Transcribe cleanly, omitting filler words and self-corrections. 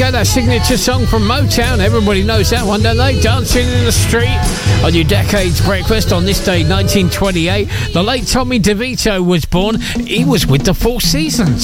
go, that signature song from Motown. Everybody knows that one, don't they? Dancing in the Street on your Decades Breakfast on this day, 1928. The late Tommy DeVito was born. He was with the Four Seasons.